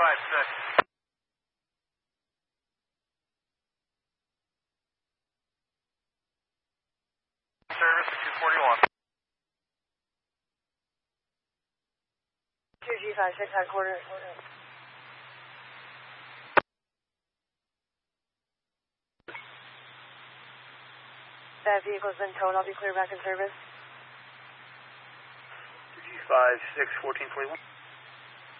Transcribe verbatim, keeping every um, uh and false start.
five six. Service at two forty-one. two G five six headquarters. That vehicle's been towed. I'll be clear back in service. two G five six, fourteen forty-one.